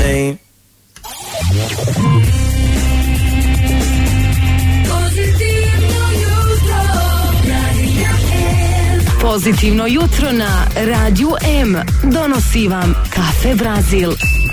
name. Pozitivno jutro na Radio M donosi vam Kafe Brazil.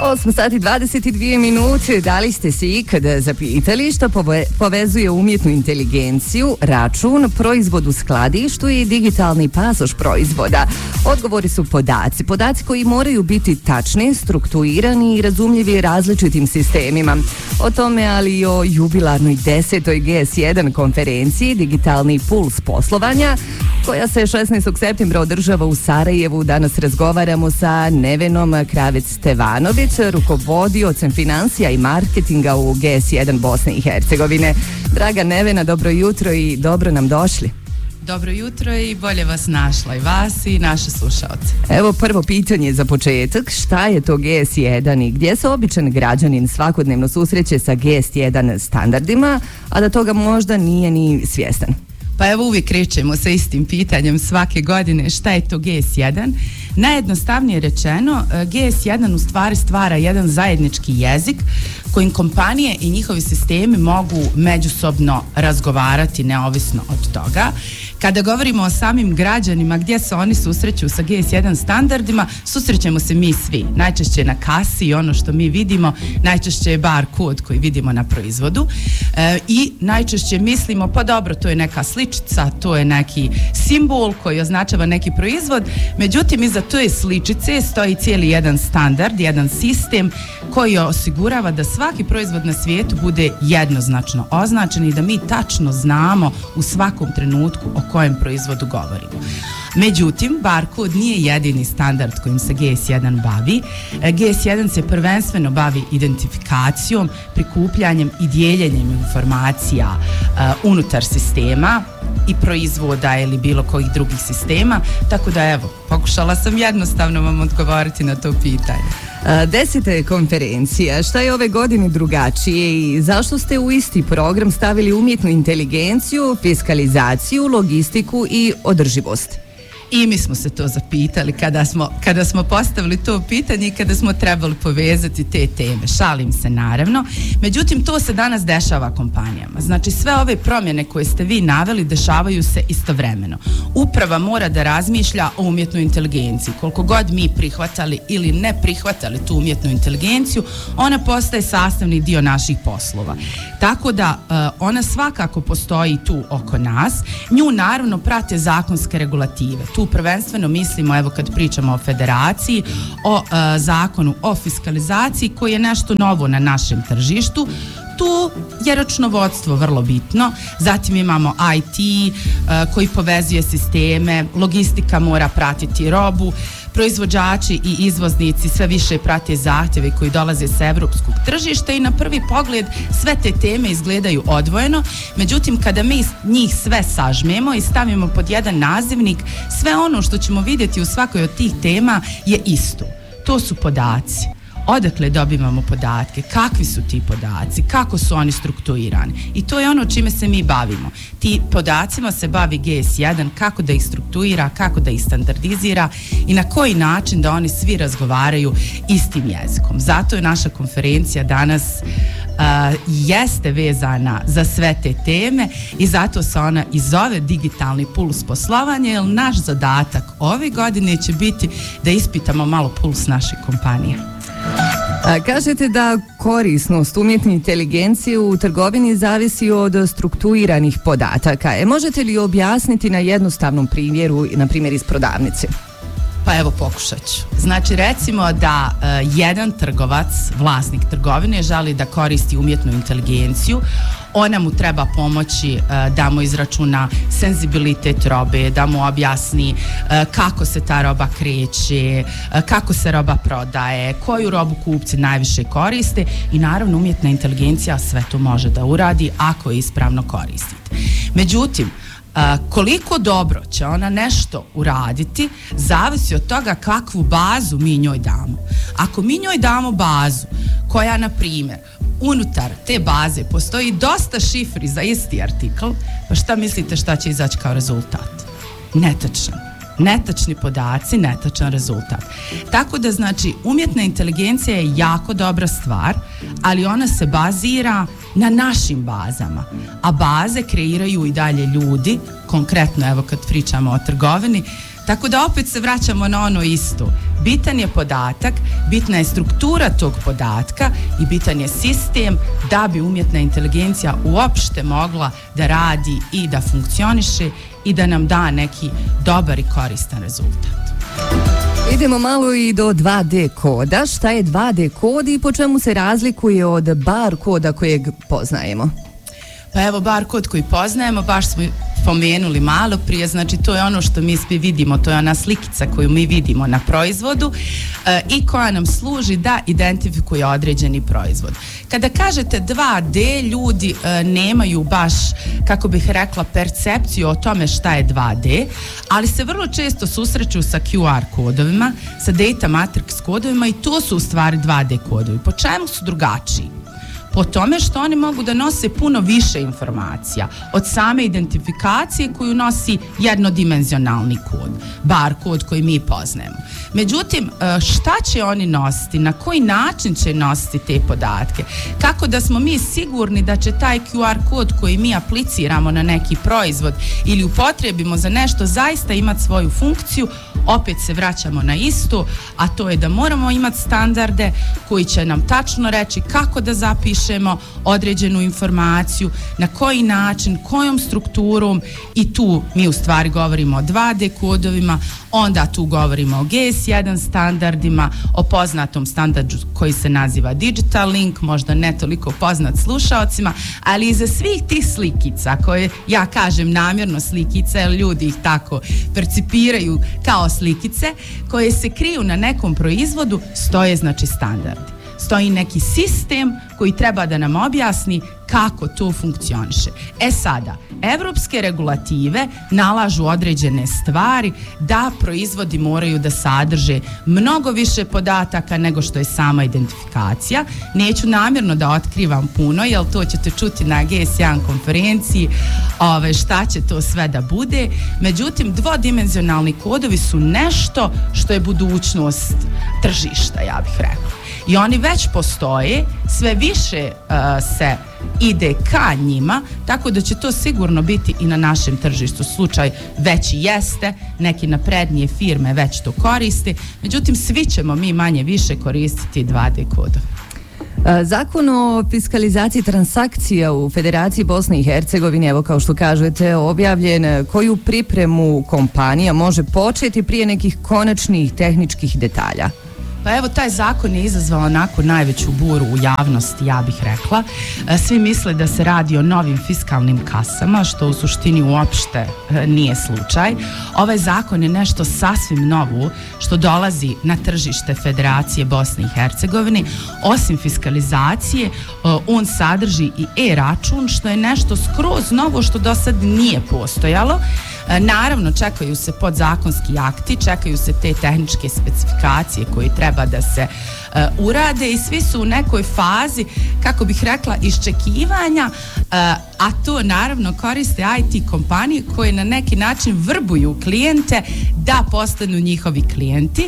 8:22. Da li ste se ikada zapitali što povezuje umjetnu inteligenciju, račun, proizvod u skladištu i digitalni pasoš proizvoda? Odgovori su podaci koji moraju biti tačni, strukturirani i razumljivi različitim sistemima. O tome, ali i o jubilarnoj 10. GS1 konferenciji Digitalni puls poslovanja, koja se 16. septembra održava u Sarajevu. Danas razgovaramo sa Nevenom Kravec-Stevanović, rukovodiocem financija i marketinga u GS1 Bosne i Hercegovine. Draga Nevena, dobro jutro i dobro nam došli. Dobro jutro i bolje vas našla i vas i naše slušaoce. Evo prvo pitanje za početak. Šta je to GS1 i gdje se običan građanin svakodnevno susreće sa GS1 standardima, a da toga možda nije ni svjestan? Pa evo uvijek krećemo sa istim pitanjem svake godine šta je to GS1. Najjednostavnije rečeno, GS1 u stvari stvara jedan zajednički jezik kojim kompanije i njihovi sistemi mogu međusobno razgovarati neovisno od toga. Kada govorimo o samim građanima, gdje se oni susreću sa GS1 standardima, susrećemo se mi svi. Najčešće na kasi i ono što mi vidimo, najčešće je bar kod koji vidimo na proizvodu i najčešće mislimo, pa dobro, to je neka sličica, to je neki simbol koji označava neki proizvod, međutim iza te sličice stoji cijeli jedan standard, jedan sistem koji osigurava da svaki proizvod na svijetu bude jednoznačno označen i da mi tačno znamo u svakom trenutku o kojem proizvodu govorimo. Međutim, barkod nije jedini standard kojim se GS1 bavi. GS1 se prvenstveno bavi identifikacijom, prikupljanjem i dijeljenjem informacija unutar sistema i proizvoda ili bilo kojih drugih sistema, tako da evo, pokušala sam jednostavno vam odgovoriti na to pitanje. 10. konferencija, šta je ove godine drugačije i zašto ste u isti program stavili umjetnu inteligenciju, fiskalizaciju, logistiku i održivost? I mi smo se to zapitali kada smo postavili to pitanje i kada smo trebali povezati te teme. Šalim se naravno. Međutim, to se danas dešava kompanijama. Znači, sve ove promjene koje ste vi naveli dešavaju se istovremeno. Uprava mora da razmišlja o umjetnoj inteligenciji. Koliko god mi prihvatali ili ne prihvatali tu umjetnu inteligenciju, ona postaje sastavni dio naših poslova. Tako da ona svakako postoji tu oko nas. Nju naravno prate zakonske regulative. Tu prvenstveno mislimo, evo kad pričamo o federaciji, o zakonu o fiskalizaciji koji je nešto novo na našem tržištu. Tu je računovodstvo vrlo bitno, zatim imamo IT koji povezuje sisteme, logistika mora pratiti robu, proizvođači i izvoznici sve više prate zahtjeve koji dolaze sa evropskog tržišta i na prvi pogled sve te teme izgledaju odvojeno, međutim kada mi njih sve sažmemo i stavimo pod jedan nazivnik, sve ono što ćemo vidjeti u svakoj od tih tema je isto. To su podaci. Odakle dobivamo podatke, kakvi su ti podaci, kako su oni strukturirani. I to je ono čime se mi bavimo. Ti podacima se bavi GS1, kako da ih strukturira, kako da ih standardizira i na koji način da oni svi razgovaraju istim jezikom. Zato je naša konferencija danas jeste vezana za sve te teme i zato se ona i zove Digitalni puls poslovanja, jer naš zadatak ove godine će biti da ispitamo malo puls naše kompanije. Kažete da korisnost umjetne inteligencije u trgovini zavisi od strukturiranih podataka. Možete li objasniti na jednostavnom primjeru, na primjer iz prodavnice? Pa evo pokušat ću. Znači recimo da jedan trgovac, vlasnik trgovine, želi da koristi umjetnu inteligenciju, ona mu treba pomoći da mu izračuna senzibilitet robe, da mu objasni kako se ta roba kreće, kako se roba prodaje, koju robu kupci najviše koriste i naravno umjetna inteligencija sve to može da uradi ako je ispravno koristite. Međutim, koliko dobro će ona nešto uraditi zavisi od toga kakvu bazu mi njoj damo. Ako mi njoj damo bazu koja, na primjer, unutar te baze postoji dosta šifri za isti artikl, pa šta mislite šta će izaći kao rezultat? Netačan. netačni podaci, netačan rezultat. Tako da znači umjetna inteligencija je jako dobra stvar, ali ona se bazira na našim bazama, a baze kreiraju i dalje ljudi, konkretno evo kad pričamo o trgovini, tako da opet se vraćamo na ono isto. Bitan je podatak, bitna je struktura tog podatka i bitan je sistem da bi umjetna inteligencija uopšte mogla da radi i da funkcioniše i da nam da neki dobar i koristan rezultat. Idemo malo i do 2D koda. Šta je 2D kod i po čemu se razlikuje od bar koda kojeg poznajemo? Pa evo, bar kod koji poznajemo, baš smo pomenuli malo prije, znači to je ono što mi svi vidimo, to je ona slikica koju mi vidimo na proizvodu i koja nam služi da identifikuje određeni proizvod. Kada kažete 2D, ljudi nemaju baš, kako bih rekla, percepciju o tome šta je 2D, ali se vrlo često susreću sa QR kodovima, sa data matrix kodovima i to su u stvari 2D kodovi. Po čemu su drugačiji? Po tome što oni mogu da nose puno više informacija od same identifikacije koju nosi jednodimenzionalni kod, bar kod koji mi poznajemo. Međutim, šta će oni nositi, na koji način će nositi te podatke, kako da smo mi sigurni da će taj QR kod koji mi apliciramo na neki proizvod ili upotrebimo za nešto zaista imati svoju funkciju, opet se vraćamo na isto, a to je da moramo imati standarde koji će nam tačno reći kako da zapišemo određenu informaciju, na koji način, kojom strukturom, i tu mi u stvari govorimo o 2D kodovima, onda tu govorimo o GS1 standardima, o poznatom standardu koji se naziva Digital Link, možda ne toliko poznat slušaocima, ali iza svih tih slikica, koje ja kažem namjerno slikice, jer ljudi ih tako percipiraju kao slikice, koje se kriju na nekom proizvodu, stoje znači standardi. Stoji neki sistem koji treba da nam objasni kako to funkcioniše. E sada, evropske regulative nalažu određene stvari da proizvodi moraju da sadrže mnogo više podataka nego što je sama identifikacija. Neću namjerno da otkrivam puno, jer to ćete čuti na GS1 konferenciji, šta će to sve da bude. Međutim, dvodimenzionalni kodovi su nešto što je budućnost tržišta, ja bih rekla. I oni već postoje, sve više se ide ka njima, tako da će to sigurno biti i na našem tržištu slučaj. Već i jeste, neke naprednije firme već to koriste, međutim svi ćemo mi manje više koristiti 2D kodove. Zakon o fiskalizaciji transakcija u Federaciji Bosne i Hercegovine, evo kao što kažete, objavljen. Koju pripremu kompanija može početi prije nekih konačnih tehničkih detalja? Pa evo, taj zakon je izazvao onako najveću buru u javnosti, ja bih rekla. Svi misle da se radi o novim fiskalnim kasama, što u suštini uopšte nije slučaj. Ovaj zakon je nešto sasvim novo što dolazi na tržište Federacije Bosne i Hercegovine. Osim fiskalizacije, on sadrži i e-račun, što je nešto skroz novo što do sad nije postojalo. Naravno, čekaju se podzakonski akti, čekaju se te tehničke specifikacije koje treba da se urade i svi su u nekoj fazi, kako bih rekla, iščekivanja, a to naravno koriste IT kompanije koje na neki način vrbuju klijente da postanu njihovi klijenti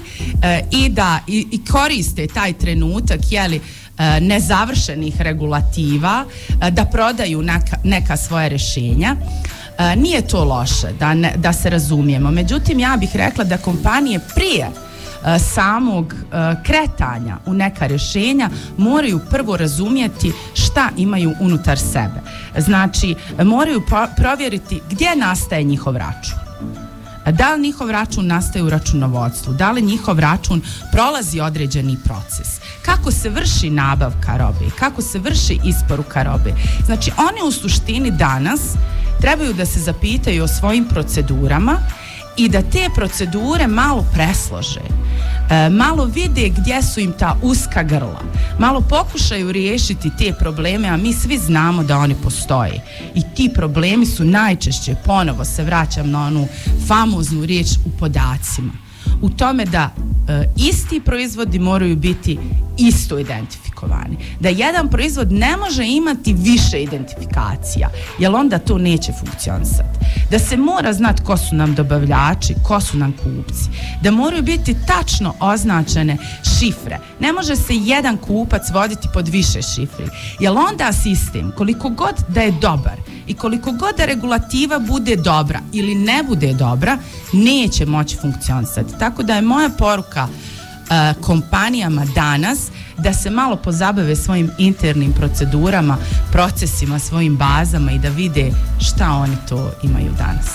i koriste taj trenutak, nezavršenih regulativa, da prodaju neka svoja rješenja. Nije to loše, da se razumijemo. Međutim, ja bih rekla da kompanije prije samog kretanja u neka rješenja moraju prvo razumjeti šta imaju unutar sebe. Znači, moraju provjeriti gdje nastaje njihov račun. Da li njihov račun nastaje u računovodstvu? Da li njihov račun prolazi određeni proces? Kako se vrši nabavka robe? Kako se vrši isporuka robe? Znači, oni u suštini danas trebaju da se zapitaju o svojim procedurama i da te procedure malo preslože, malo vide gdje su im ta uska grla, malo pokušaju riješiti te probleme, a mi svi znamo da oni postoje. I ti problemi su najčešće, ponovo se vraćam na onu famoznu riječ, u podacima. U tome da isti proizvodi moraju biti isto identifikovani. Da jedan proizvod ne može imati više identifikacija, jer onda to neće funkcionisati. da se mora znati ko su nam dobavljači, ko su nam kupci, da moraju biti tačno označene šifre. Ne može se jedan kupac voditi pod više šifri, jer onda sistem, koliko god da je dobar i koliko god da regulativa bude dobra ili ne bude dobra, neće moći funkcionisati. Tako da je moja poruka kompanijama danas da se malo pozabave svojim internim procedurama, procesima, svojim bazama i da vide šta oni to imaju danas.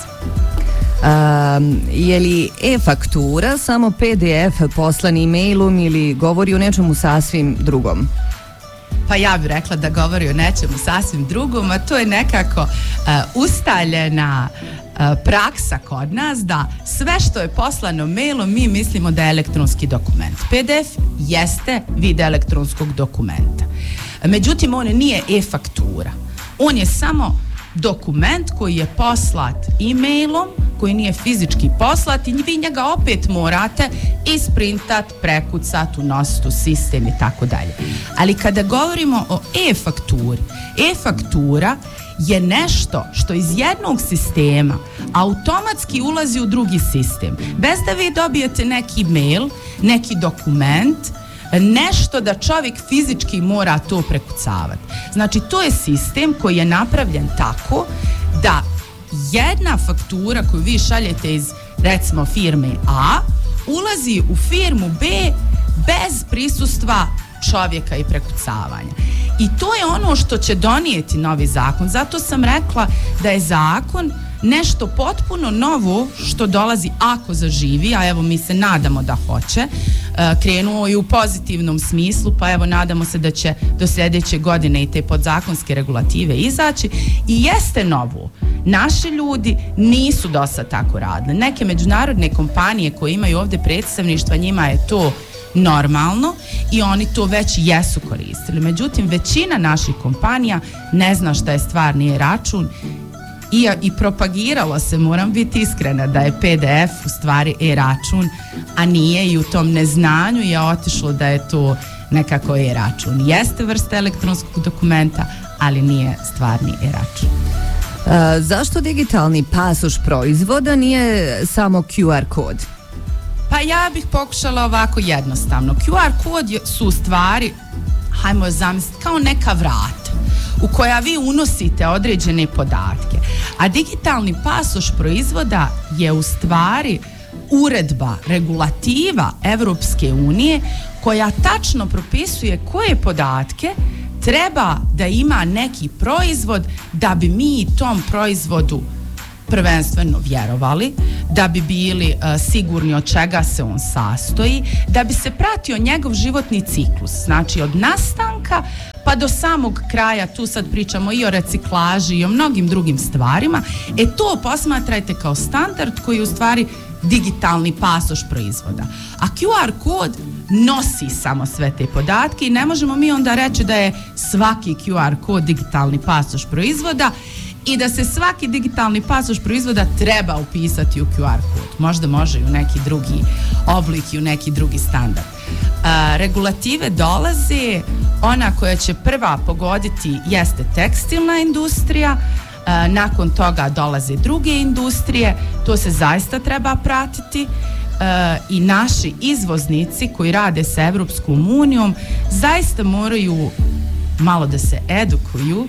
Je li e-faktura samo PDF poslan e-mailom ili govori o nečemu sasvim drugom? Pa ja bih rekla da govori o nečemu sasvim drugom, a to je nekako ustaljena praksa kod nas da sve što je poslano mailom mi mislimo da je elektronski dokument. PDF jeste vid elektronskog dokumenta. Međutim, on nije e-faktura. On je samo dokument koji je poslat e-mailom, koji nije fizički poslat i vi njega opet morate isprintat, prekucat, unositi u sistem i tako dalje. Ali kada govorimo o e-fakturi, e-faktura je nešto što iz jednog sistema automatski ulazi u drugi sistem. Bez da vi dobijete neki mail, neki dokument, nešto da čovjek fizički mora to prekucavati. Znači, to je sistem koji je napravljen tako da jedna faktura koju vi šaljete iz, recimo, firme A, ulazi u firmu B bez prisustva čovjeka i prekucavanja. I to je ono što će donijeti novi zakon. Zato sam rekla da je zakon nešto potpuno novo što dolazi ako zaživi, a evo mi se nadamo da hoće, krenuo je u pozitivnom smislu, pa evo nadamo se da će do sljedeće godine i te podzakonske regulative izaći i jeste novo. Naši ljudi nisu do sad tako radili. Neke međunarodne kompanije koje imaju ovdje predstavništva, njima je to normalno i oni to već jesu koristili. Međutim, većina naših kompanija ne zna šta je stvarni e-račun i propagiralo se, moram biti iskrena, da je PDF u stvari e-račun, a nije, i u tom neznanju je otišlo da je to nekako e-račun. Jeste vrsta elektronskog dokumenta, ali nije stvarni e-račun. Zašto digitalni pasoš proizvoda nije samo QR kod? Pa ja bih pokušala ovako jednostavno. QR kod su u stvari, hajmo zamisliti, kao neka vrata u koja vi unosite određene podatke. A digitalni pasoš proizvoda je u stvari uredba, regulativa Evropske unije koja tačno propisuje koje podatke treba da ima neki proizvod da bi mi tom proizvodu prvenstveno vjerovali, da bi bili sigurni od čega se on sastoji, da bi se pratio njegov životni ciklus, znači od nastanka pa do samog kraja. Tu sad pričamo i o reciklaži i o mnogim drugim stvarima. To posmatrajte kao standard koji je u stvari digitalni pasoš proizvoda. A QR kod nosi samo sve te podatke i ne možemo mi onda reći da je svaki QR kod digitalni pasoš proizvoda i da se svaki digitalni pasoš proizvoda treba upisati u QR kod. Možda može i u neki drugi oblik i u neki drugi standard. Regulative dolaze, ona koja će prva pogoditi jeste tekstilna industrija, nakon toga dolaze druge industrije, to se zaista treba pratiti i naši izvoznici koji rade sa Evropskom unijom zaista moraju malo da se edukuju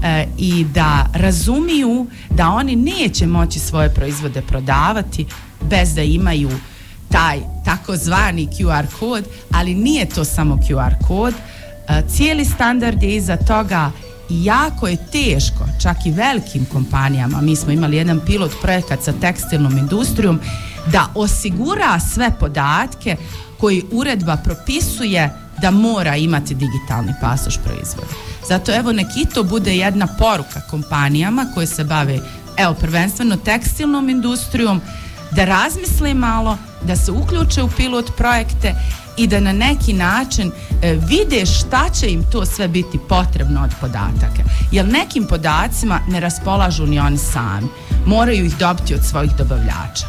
i da razumiju da oni neće moći svoje proizvode prodavati bez da imaju taj takozvani QR kod, ali nije to samo QR kod. Cijeli standard je iza toga i jako je teško, čak i velikim kompanijama, mi smo imali jedan pilot projekat sa tekstilnom industrijom, da osigura sve podatke koji uredba propisuje da mora imati digitalni pasoš proizvoda. Zato evo nek i to bude jedna poruka kompanijama koje se bave prvenstveno tekstilnom industrijom, da razmisle malo, da se uključe u pilot projekte i da na neki način vide šta će im to sve biti potrebno od podataka. Jer nekim podacima ne raspolažu ni oni sami. Moraju ih dobiti od svojih dobavljača.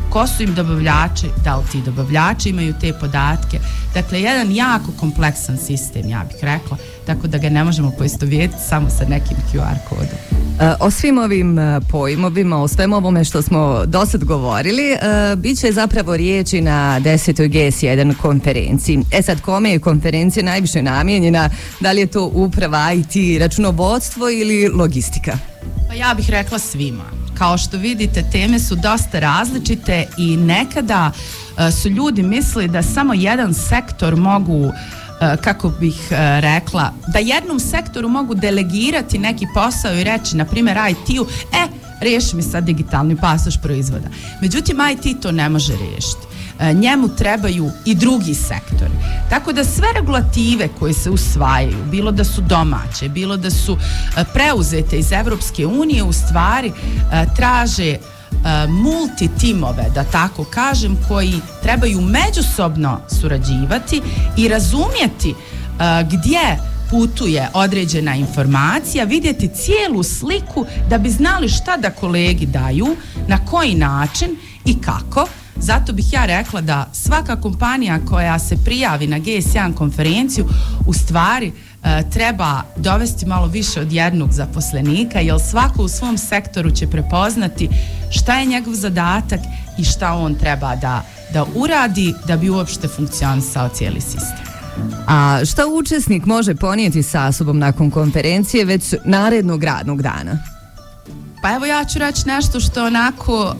ko su im dobavljači, da li ti dobavljači imaju te podatke. Dakle, jedan jako kompleksan sistem, ja bih rekla, tako da ga ne možemo poistovjetiti samo sa nekim QR kodom. O svim ovim pojmovima, o svem ovome što smo dosad govorili, bit će zapravo riječi na 10. GS1 konferenciji. Sad, kome je konferencija najviše namijenjena? Da li je to uprava, IT, računovodstvo ili logistika? Pa ja bih rekla svima. Kao što vidite, teme su dosta različite i nekada su ljudi mislili da samo jedan sektor mogu, kako bih rekla, da jednom sektoru mogu delegirati neki posao i reći, na primjer, IT-u, riješi mi sad digitalni pasoš proizvoda. Međutim, IT to ne može riješiti. Njemu trebaju i drugi sektori. Tako da sve regulative koje se usvajaju, bilo da su domaće, bilo da su preuzete iz Evropske unije, u stvari traže multitimove, da tako kažem, koji trebaju međusobno surađivati i razumjeti gdje putuje određena informacija, vidjeti cijelu sliku da bi znali šta da kolegi daju, na koji način i kako. Zato bih ja rekla da svaka kompanija koja se prijavi na GS1 konferenciju u stvari treba dovesti malo više od jednog zaposlenika, jer svako u svom sektoru će prepoznati šta je njegov zadatak i šta on treba da uradi da bi uopšte funkcionisao cijeli sistem. A šta učesnik može ponijeti sa sobom nakon konferencije već narednog radnog dana? Pa evo ja ću reći nešto što onako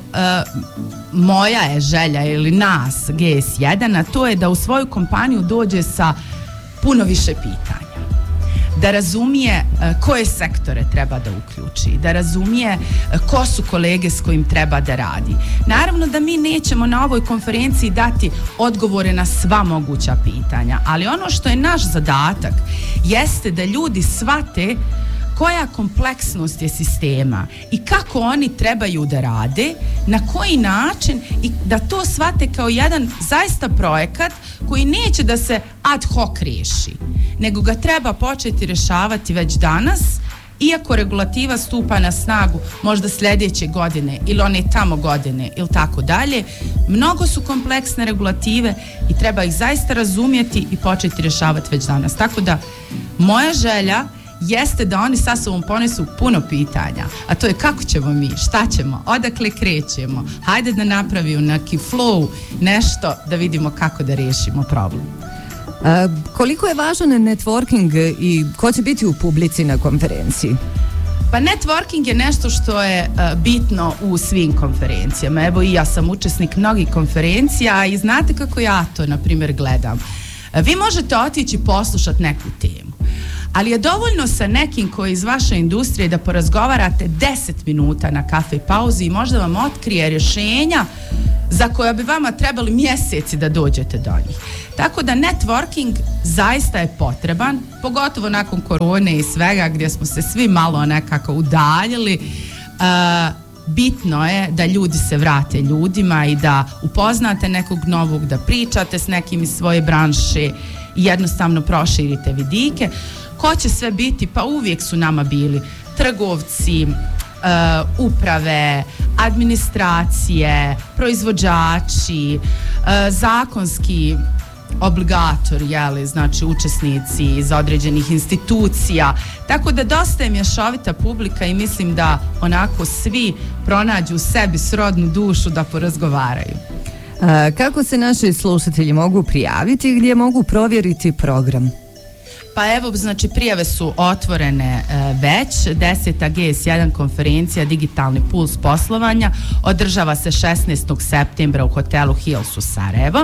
moja je želja ili nas GS1, a to je da u svoju kompaniju dođe sa puno više pitanja. Da razumije koje sektore treba da uključi, da razumije ko su kolege s kojim treba da radi. Naravno da mi nećemo na ovoj konferenciji dati odgovore na sva moguća pitanja, ali ono što je naš zadatak jeste da ljudi shvate koja kompleksnost je sistema i kako oni trebaju da rade, na koji način, i da to shvate kao jedan zaista projekat koji neće da se ad hoc riješi, nego ga treba početi rješavati već danas, iako regulativa stupa na snagu možda sljedeće godine ili one tamo godine ili tako dalje. Mnogo su kompleksne regulative i treba ih zaista razumjeti i početi rješavati već danas. Tako da moja želja jeste da oni sa sobom ponesu puno pitanja, a to je kako ćemo mi, šta ćemo, odakle krećemo, hajde da napravimo neki flow, nešto da vidimo kako da riješimo problem. Koliko je važan networking i ko će biti u publici na konferenciji? Pa networking je nešto što je bitno u svim konferencijama. Evo i ja sam učesnik mnogih konferencija i znate kako ja to, na primjer, gledam. Vi možete otići poslušati neku temu, ali je dovoljno sa nekim koji je iz vaše industrije da porazgovarate 10 minuta na kafe pauzi i možda vam otkrije rješenja za koja bi vama trebali mjeseci da dođete do njih. Tako da networking zaista je potreban, pogotovo nakon korone i svega gdje smo se svi malo nekako udaljili. Bitno je da ljudi se vrate ljudima i da upoznate nekog novog, da pričate s nekim iz svoje branše i jednostavno proširite vidike. Ko će sve biti? Pa uvijek su nama bili trgovci, uprave, administracije, proizvođači, zakonski obligatori, znači učesnici iz određenih institucija. Tako da dosta je mješovita publika i mislim da onako svi pronađu u sebi srodnu dušu da porazgovaraju. Kako se naši slušatelji mogu prijaviti i gdje mogu provjeriti program? Pa evo, znači prijave su otvorene već. 10. GS1 konferencija Digitalni puls poslovanja održava se 16. septembra u hotelu Hills u Sarajevo.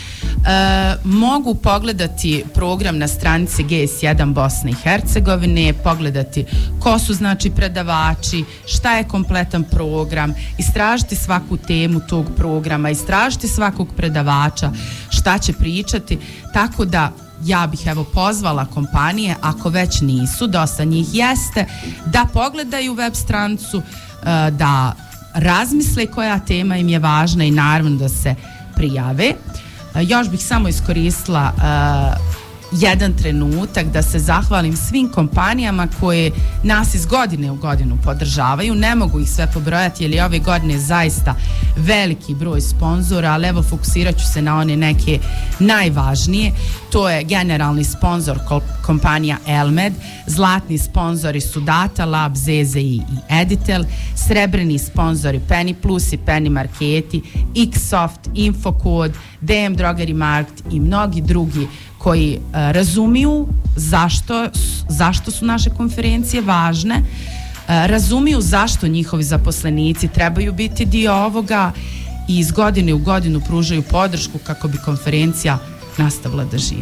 Mogu pogledati program na stranici GS1 Bosne i Hercegovine, pogledati ko su znači predavači, šta je kompletan program, istražiti svaku temu tog programa, istražiti svakog predavača, šta će pričati, tako da ja bih evo pozvala kompanije, ako već nisu, dosta njih jeste, da pogledaju web stranicu, da razmisle koja tema im je važna i naravno da se prijave. Još bih samo iskoristila jedan trenutak da se zahvalim svim kompanijama koje nas iz godine u godinu podržavaju. Ne mogu ih sve pobrojati jer je ove godine zaista veliki broj sponzora, ali evo fokusirat ću se na one neke najvažnije. To je generalni sponzor kompanija Elmed, zlatni sponzori su Data Lab, ZZI i Editel, srebrni sponzori Penny Plus i Penny Marketi, Xsoft, Infocode, DM Drogeri Markt i mnogi drugi koji razumiju zašto su naše konferencije važne, razumiju zašto njihovi zaposlenici trebaju biti dio ovoga i iz godine u godinu pružaju podršku kako bi konferencija nastavila da živi.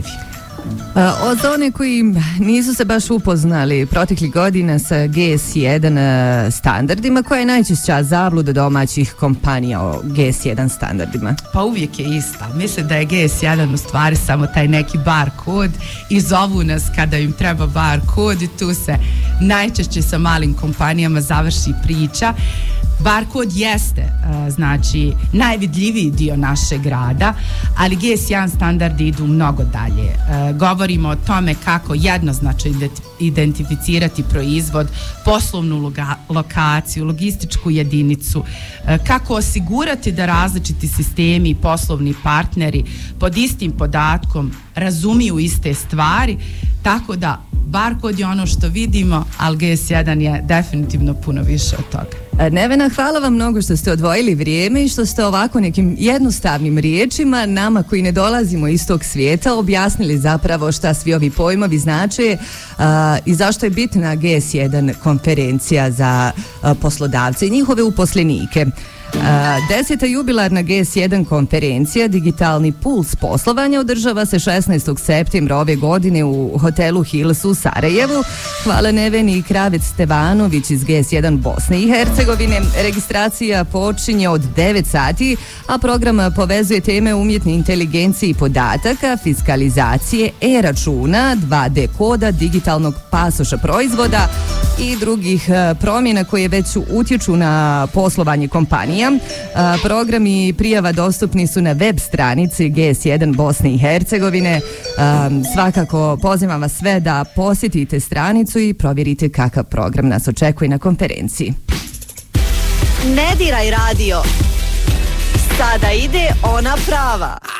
Od one koji nisu se baš upoznali proteklih godina sa GS1 standardima, koja je najčešća zabluda domaćih kompanija o GS1 standardima? Pa uvijek je ista. Misle da je GS1 u stvari samo taj neki bar kod i zovu nas kada im treba bar kod i tu se najčešće sa malim kompanijama završi priča. Barkod jeste, znači, najvidljiviji dio našeg grada, ali GS1 standardi idu mnogo dalje. Govorimo o tome kako jednoznačno identificirati proizvod, poslovnu lokaciju, logističku jedinicu, kako osigurati da različiti sistemi i poslovni partneri pod istim podatkom razumiju iste stvari, tako da barkod je ono što vidimo, ali GS1 je definitivno puno više od toga. Nevena, hvala vam mnogo što ste odvojili vrijeme i što ste ovako nekim jednostavnim riječima nama koji ne dolazimo iz tog svijeta objasnili zapravo šta svi ovi pojmovi znače i zašto je bitna GS1 konferencija za poslodavce i njihove uposlenike. 10. jubilarna GS1 konferencija Digitalni puls poslovanja održava se 16. septembra ove godine u hotelu Hills u Sarajevu. Hvala Neveni Kravec Stevanović iz GS1 Bosne i Hercegovine. Registracija počinje od 9 sati, a program povezuje teme umjetne inteligencije i podataka, fiskalizacije, e-računa, 2D koda, digitalnog pasoša proizvoda i drugih promjena koje već utječu na poslovanje kompanija. Programi i prijava dostupni su na web stranici GS1 Bosne i Hercegovine. Svakako pozivam vas sve da posjetite stranicu i provjerite kakav program nas očekuje na konferenciji. Ne diraj radio. Sada ide ona prava.